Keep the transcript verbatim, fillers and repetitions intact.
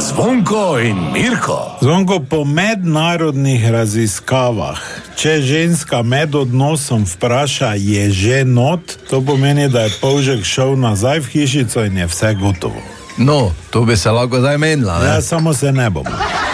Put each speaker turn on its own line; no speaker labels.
Zvonko in Mirko.
Zvonko, po mednarodnih raziskavah, če ženska med odnosom vpraša, je že not, to pomeni, da je polžek šel nazaj v hišico in je vse gotovo.
No, to bi se lahko zdaj menila, ne?
Ja, samo se ne bomo.